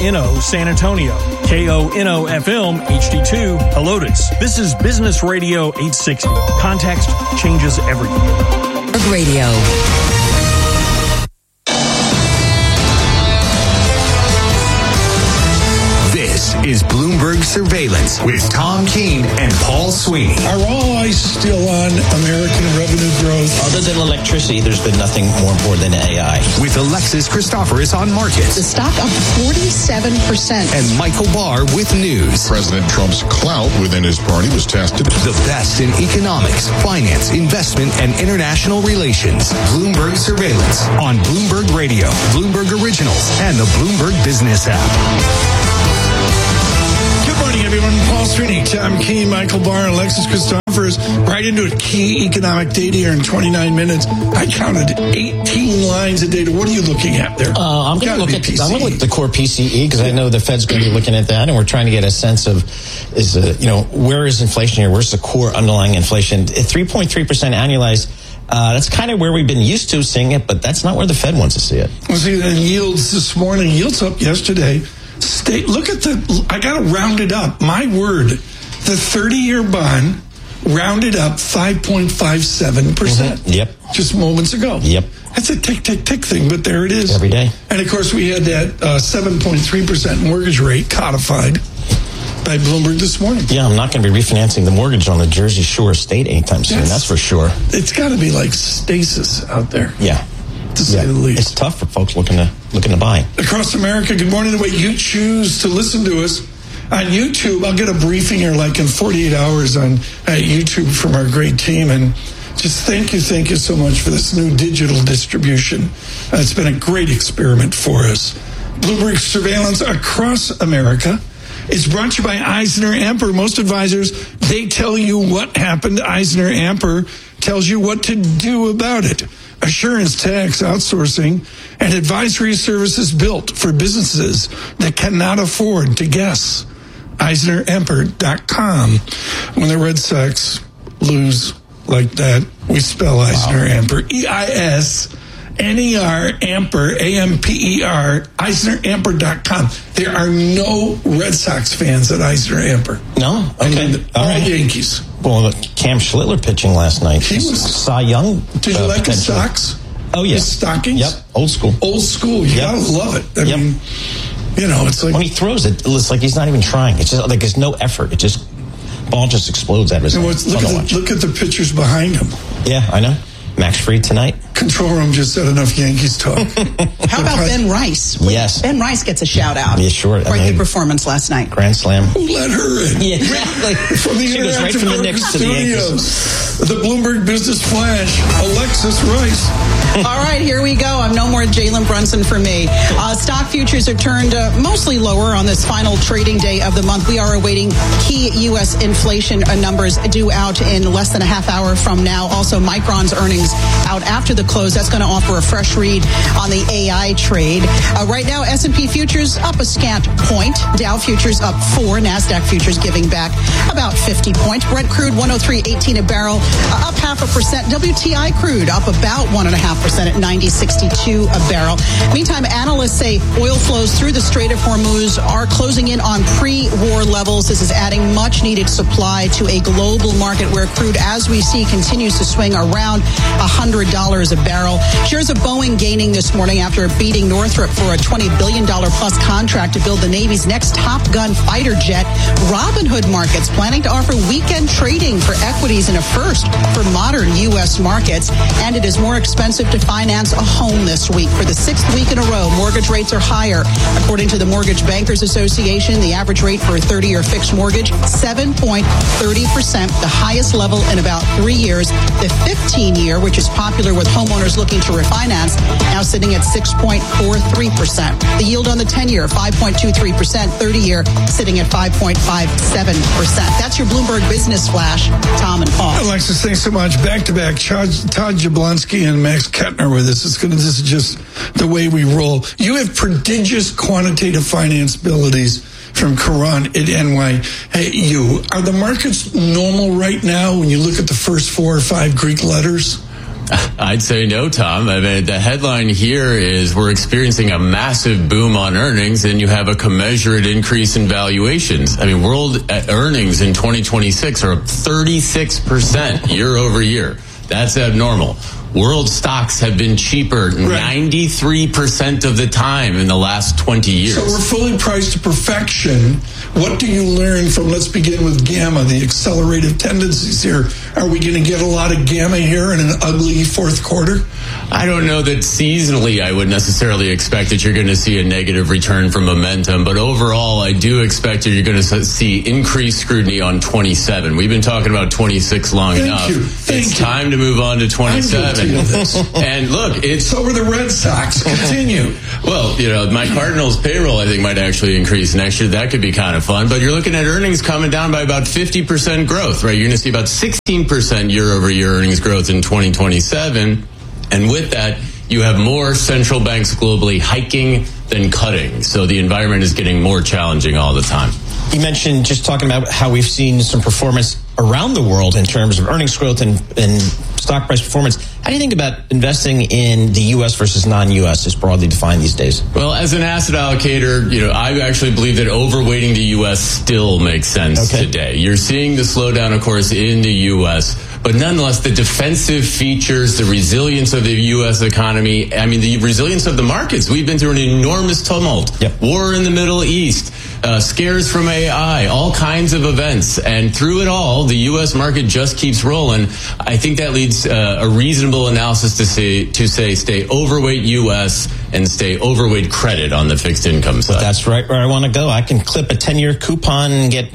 KONO San Antonio, KONO FM HD2 Helotes. This is Business Radio 860. Context changes everything. Radio. This is Bloomberg Surveillance with Tom Keene and Paul Sweeney. Are all eyes still on American revenue growth? Other than electricity, there's been nothing more important than AI. With Alexis Christoforous on markets. The stock up 47%. And Michael Barr with news. President Trump's clout within his party was tested. The best in economics, finance, investment, and international relations. Bloomberg Surveillance on Bloomberg Radio, Bloomberg Originals, and the Bloomberg Business app. Good morning, everyone. Paul Sweeney, Tom Keene, Michael Barr, Alexis Christoforous. Right into it. Key economic data here in 29 minutes. I counted 18 lines of data. What are you looking at there? I'm going to look at the core PCE because I know the Fed's going to be looking at that, and we're trying to get a sense of where is inflation here? Where's the core underlying inflation? 3.3% annualized. That's kind of where we've been used to seeing it, but that's not where the Fed wants to see it. Well, see, the yields this morning, yields up yesterday. Look at I got to round it up. My word, the 30-year bond rounded up 5.57%. Yep. Just moments ago. Yep. That's a tick, tick, tick thing, but there it is. Every day. And, of course, we had that 7.3% mortgage rate codified by Bloomberg this morning. Yeah, I'm not going to be refinancing the mortgage on the Jersey Shore estate anytime soon. That's for sure. It's got to be like stasis out there. Yeah. To say the least. It's tough for folks looking to buy. Across America, good morning. The way you choose to listen to us on YouTube, I'll get a briefing here like in 48 hours on YouTube from our great team. And just thank you so much for this new digital distribution. It's been a great experiment for us. Bloomberg Surveillance across America. It's brought to you by EisnerAmper. Most advisors, they tell you what happened. EisnerAmper tells you what to do about it. Assurance, tax, outsourcing, and advisory services built for businesses that cannot afford to guess. EisnerAmper.com. When the Red Sox lose like that, we spell EisnerAmper. EISNER, Amper, AMPER, EisnerAmper.com. There are no Red Sox fans at EisnerAmper. No? Okay. All right. Yankees. Well, Cam Schlittler pitching last night. He was Cy Young. Did you like his socks? Oh, yeah. His stockings? Yep. Old school. Old school. You gotta love it. I mean, it's like when he throws it, it's like he's not even trying. It's just like there's no effort. Ball just explodes out of his hand. Look at the pictures behind him. Yeah, I know. Max Fried tonight. Control room just said enough Yankees talk. How about Ben Rice? Yes. Ben Rice gets a shout out. Yeah, sure. Great performance last night. Grand slam. Who let her in? Yeah, exactly. From the she was right from the Knicks to the Yankees. The Bloomberg Business Flash, Alexis Rice. All right, here we go. I'm no more Jalen Brunson for me. Stock futures have turned mostly lower on this final trading day of the month. We are awaiting key U.S. inflation numbers due out in less than a half hour from now. Also, Micron's earnings out after the close. That's going to offer a fresh read on the AI trade. Right now, S&P futures up a scant point. Dow futures up 4. NASDAQ futures giving back about 50 points. Brent crude 103.18 a barrel, up 0.5%. WTI crude up about 1.5% at 90.62 a barrel. Meantime, analysts say oil flows through the Strait of Hormuz are closing in on pre-war levels. This is adding much-needed supply to a global market where crude, as we see, continues to swing around $100 a barrel. Shares of Boeing gaining this morning after beating Northrop for a $20 billion plus contract to build the Navy's next Top Gun fighter jet. Robinhood Markets planning to offer weekend trading for equities in a first for modern U.S. markets. And it is more expensive to finance a home this week. For the 6th week in a row, mortgage rates are higher. According to the Mortgage Bankers Association, the average rate for a 30-year fixed mortgage, 7.30%, the highest level in about 3 years. The 15-year, which is popular with homeowners looking to refinance, now sitting at 6.43%. The yield on the 10-year, 5.23%. 30-year sitting at 5.57%. That's your Bloomberg Business Flash. Tom and Paul. Alexis, thanks so much. Back-to-back, Todd Jablonski and Max Kettner with us. This is just the way we roll. You have prodigious quantitative finance abilities from Karan at NYU. Are the markets normal right now when you look at the first 4 or 5 Greek letters? I'd say no, Tom. I mean, the headline here is we're experiencing a massive boom on earnings, and you have a commensurate increase in valuations. I mean, world earnings in 2026 are up 36% year over year. That's abnormal. World stocks have been cheaper 93% of the time in the last 20 years. So we're fully priced to perfection. What do you learn from, let's begin with gamma, the accelerative tendencies here? Are we going to get a lot of gamma here in an ugly fourth quarter? I don't know that seasonally I would necessarily expect that you're going to see a negative return from momentum, but overall I do expect that you're going to see increased scrutiny on 27. We've been talking about 26 long enough. It's time to move on to 27. And look, so are the Red Sox. Continue. Well, you know, my Cardinals payroll I think might actually increase next year. That could be kind of fun, but you're looking at earnings coming down by about 50% growth, right? You're going to see about 16% year over year earnings growth in 2027. And with that, you have more central banks globally hiking than cutting. So the environment is getting more challenging all the time. You mentioned just talking about how we've seen some performance around the world in terms of earnings growth and stock price performance. How do you think about investing in the U.S. versus non-U.S. as broadly defined these days? Well, as an asset allocator, you know, I actually believe that overweighting the U.S. still makes sense today. You're seeing the slowdown, of course, in the U.S., but nonetheless, the defensive features, the resilience of the U.S. economy, I mean, the resilience of the markets. We've been through an enormous tumult. War in the Middle East, scares from AI, all kinds of events. And through it all, the U.S. market just keeps rolling. I think that leads a reasonable analysis to say stay overweight U.S. and stay overweight credit on the fixed income side. But that's right where I want to go. I can clip a 10-year coupon and get,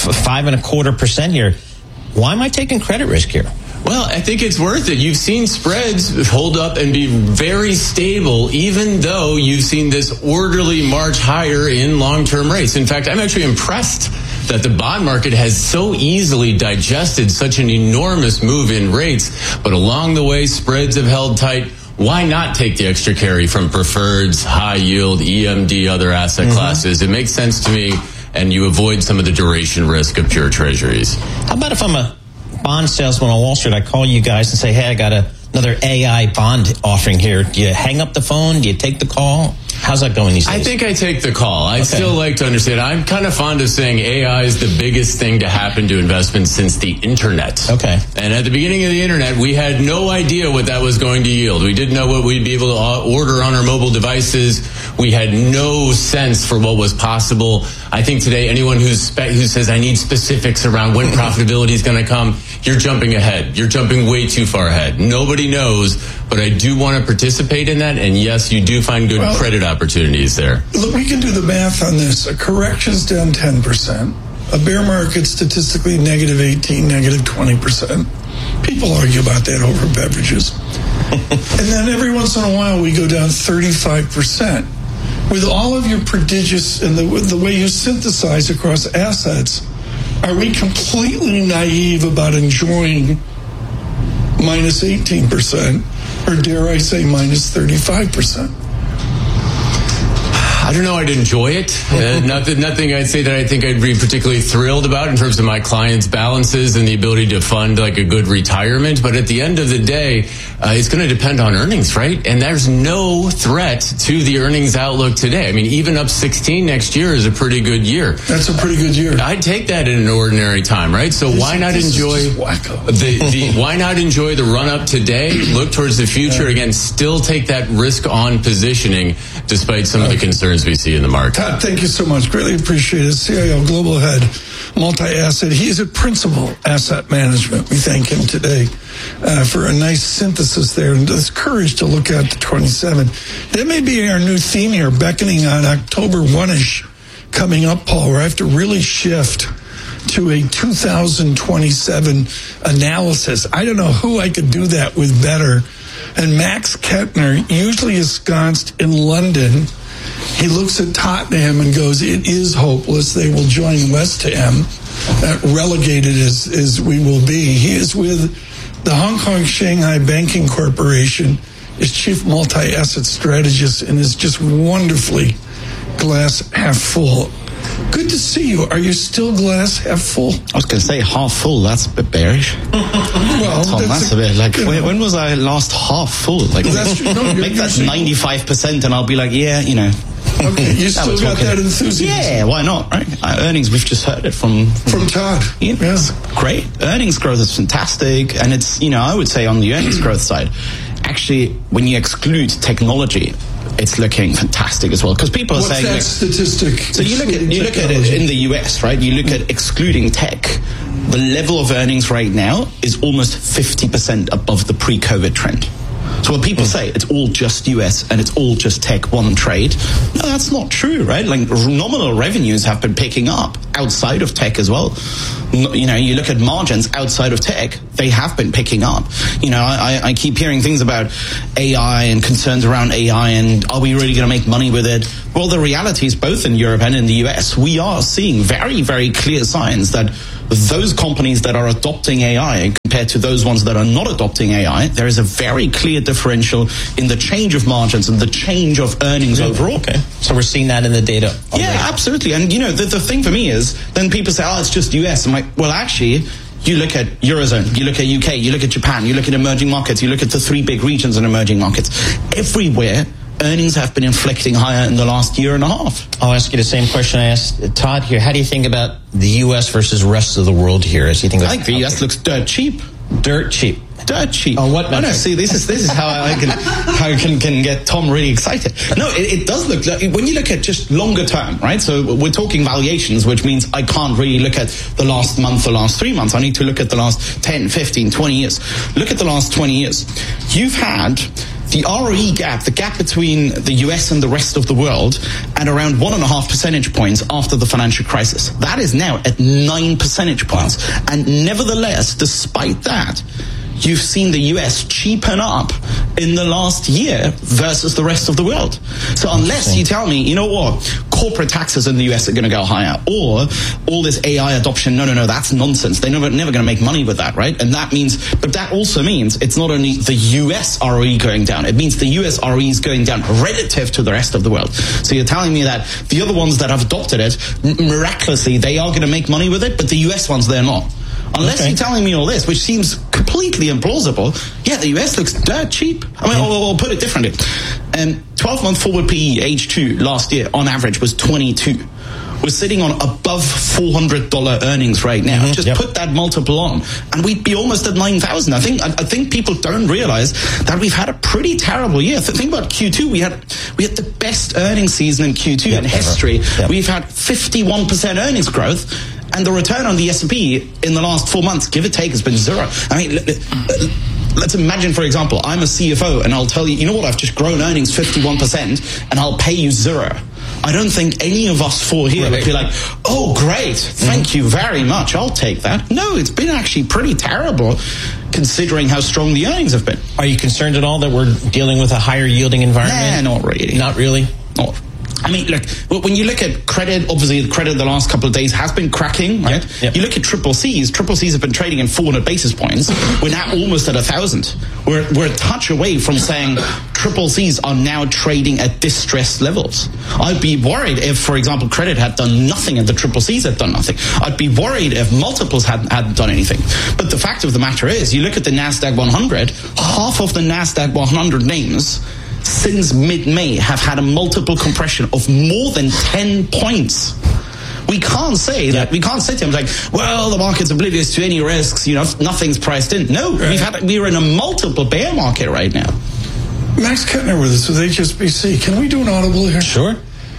5.25% here. Why am I taking credit risk here? Well, I think it's worth it. You've seen spreads hold up and be very stable, even though you've seen this orderly march higher in long-term rates. In fact, I'm actually impressed that the bond market has so easily digested such an enormous move in rates. But along the way, spreads have held tight. Why not take the extra carry from preferreds, high yield, EMD, other asset classes? It makes sense to me. And you avoid some of the duration risk of pure treasuries. How about if I'm a bond salesman on Wall Street, I call you guys and say, hey, I got another AI bond offering here. Do you hang up the phone? Do you take the call? How's that going these days? I think I take the call. I still like to understand. I'm kind of fond of saying AI is the biggest thing to happen to investments since the internet. Okay. And at the beginning of the internet, we had no idea what that was going to yield. We didn't know what we'd be able to order on our mobile devices. We had no sense for what was possible. I think today, anyone who says, I need specifics around when profitability is going to come, you're jumping ahead. You're jumping way too far ahead. Nobody knows, but I do want to participate in that. And yes, you do find good credit opportunities there. Look, we can do the math on this. A correction's down 10%. A bear market statistically negative 18, negative 20%. People argue about that over beverages. And then every once in a while we go down 35%. With all of your prodigious and the way you synthesize across assets, are we completely naive about enjoying minus 18%, or dare I say minus 35%? I don't know. I'd enjoy it. Nothing I'd say that I think I'd be particularly thrilled about in terms of my clients' balances and the ability to fund like a good retirement. But at the end of the day, it's going to depend on earnings, right? And there's no threat to the earnings outlook today. I mean, even up 16 next year is a pretty good year. That's a pretty good year. I'd take that in an ordinary time, right? So why not enjoy why not enjoy the run up today? Look towards the future again. Still take that risk on positioning, despite some of the concerns we see in the market. Todd, thank you so much. Greatly appreciate it. CIO, Global Head, Multi-Asset. He is at Principal Asset Management. We thank him today for a nice synthesis there and this courage to look at the 27. That may be our new theme here, beckoning on October 1-ish coming up, Paul, where I have to really shift to a 2027 analysis. I don't know who I could do that with better. And Max Kettner, usually ensconced in London, he looks at Tottenham and goes, it is hopeless. They will join West Ham, relegated as we will be. He is with the Hong Kong Shanghai Banking Corporation, is chief multi-asset strategist, and is just wonderfully glass half full. Good to see you. Are you still glass half full? I was going to say half full. That's a bit bearish. Well, Tom, that's a bit like, when was I last half full? Like, make that 95% and I'll be like, yeah, you know. Okay, you still got that enthusiasm. Yeah, why not, right? Earnings, we've just heard it from Todd. Yeah, it's great. Earnings growth is fantastic. And it's, you know, I would say on the earnings growth side, actually, when you exclude technology, it's looking fantastic as well. Because people are saying, that statistic? So you look at it in the US, right? You look at excluding tech, the level of earnings right now is almost 50% above the pre-COVID trend. So when people say it's all just US and it's all just tech, one trade, no, that's not true, right? Like nominal revenues have been picking up outside of tech as well. You know, you look at margins outside of tech, they have been picking up. You know, I keep hearing things about AI and concerns around AI and are we really going to make money with it? Well, the reality is both in Europe and in the US, we are seeing very, very clear signs that those companies that are adopting AI compared to those ones that are not adopting AI, there is a very clear differential in the change of margins and the change of earnings overall. Okay. So we're seeing that in the data already. Yeah, absolutely. And, you know, the thing for me is then people say, oh, it's just US. I'm like, well, actually, you look at Eurozone, you look at UK, you look at Japan, you look at emerging markets, you look at the 3 big regions in emerging markets. Everywhere, earnings have been inflecting higher in the last year and a half. I'll ask you the same question I asked Todd here. How do you think about the U.S. versus the rest of the world here? As you think about, I think the U.S. looks dirt cheap. Dirt cheap. Dirt cheap. On what metric? No, see, this is how I can get Tom really excited. No, it does look like, when you look at just longer term, right? So we're talking valuations, which means I can't really look at the last month or last 3 months. I need to look at the last 10, 15, 20 years. Look at the last 20 years. You've had the ROE gap, the gap between the US and the rest of the world, at around 1.5 percentage points after the financial crisis. That is now at 9 percentage points. And nevertheless, despite that, you've seen the US cheapen up in the last year versus the rest of the world. So unless you tell me, you know what, corporate taxes in the US are going to go higher, or all this AI adoption, no, that's nonsense. They're never going to make money with that, right? And that means, but that also means it's not only the US ROE going down, it means the US ROE is going down relative to the rest of the world. So you're telling me that the other ones that have adopted it, miraculously, they are going to make money with it, but the US ones, they're not. Unless you're telling me all this, which seems completely implausible, yeah, the US looks dirt cheap. I mean, I'll put it differently. 12-month forward PE, H2 last year, on average, was 22. We're sitting on above $400 earnings right now. Put that multiple on, and we'd be almost at 9,000. I think people don't realize that we've had a pretty terrible year. Think about Q2. We had the best earnings season in Q2 in history. We've had 51% earnings growth. And the return on the S&P in the last 4 months, give or take, has been zero. I mean, let's imagine, for example, I'm a CFO and I'll tell you, you know what, I've just grown earnings 51% and I'll pay you zero. I don't think any of us four here would be like, oh, great, thank you very much, I'll take that. No, it's been actually pretty terrible considering how strong the earnings have been. Are you concerned at all that we're dealing with a higher yielding environment? Nah, not really. Not really? Not. I mean, look, when you look at credit, obviously the credit the last couple of days has been cracking, right? You look at triple C's have been trading in 400 basis points. We're now almost at 1,000. We're a touch away from saying triple C's are now trading at distressed levels. I'd be worried if, for example, credit had done nothing and the triple C's had done nothing. I'd be worried if multiples hadn't done anything. But the fact of the matter is, you look at the NASDAQ 100, half of the NASDAQ 100 names since mid-May have had a multiple compression of more than 10 points. We can't say that. We can't sit here and be like, well, the market's oblivious to any risks, you know, nothing's priced in. No, we're in a multiple bear market right now. Max Kettner with us with HSBC. Can we do an audible here? Sure.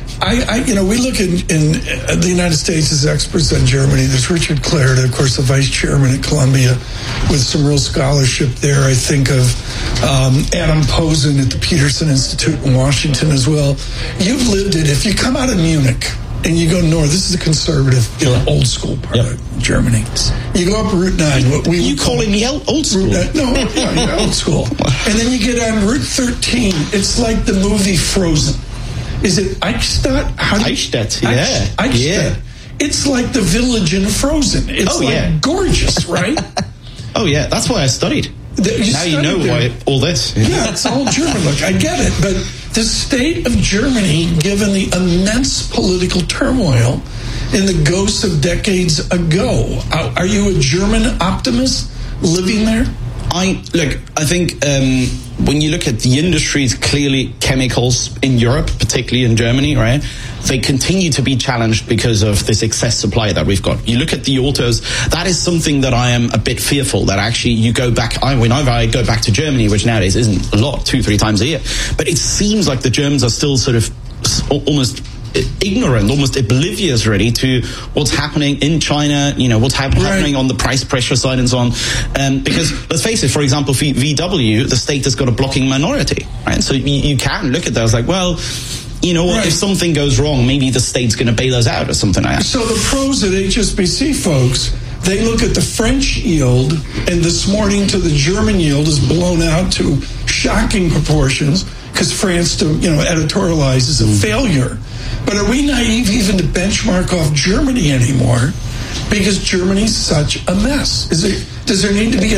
We look in the United States as experts on Germany. There's Richard Clarida, of course, the vice chairman at Columbia, with some real scholarship there. I think of Adam Posen at the Peterson Institute in Washington as well. You've lived it. If you come out of Munich and you go north, this is a conservative, old school part of Germany. You go up Route 9. What we calling me old school? No, old school. And then you get on Route 13. It's like the movie Frozen. Is it Eichstätt? Eichstätt, yeah. Eichstätt. Yeah. It's like the village in Frozen. It's gorgeous, right? Oh, yeah. That's why I studied. Now you know why all this. Yeah, it's all German. Look, I get it. But the state of Germany, given the immense political turmoil, in the ghosts of decades ago. Are you a German optimist living there? I think when you look at the industries, clearly chemicals in Europe, particularly in Germany, right? They continue to be challenged because of this excess supply that we've got. You look at the autos, that is something that I am a bit fearful that actually you go back, whenever I go back to Germany, which nowadays isn't a lot, 2-3 times a year, but it seems like the Germans are still sort of almost ignorant, almost oblivious really to what's happening in China, what's happening on the price pressure side and so on. Because let's face it, for example, for VW, the state has got a blocking minority, right? So you can look at those like, well, you know what, if something goes wrong, maybe the state's going to bail us out or something like that. So the pros at HSBC, folks, they look at the French yield, and this morning to the German yield is blown out to shocking proportions because France, editorializes a failure. But are we naive even to benchmark off Germany anymore? Because Germany's such a mess. Does there need to be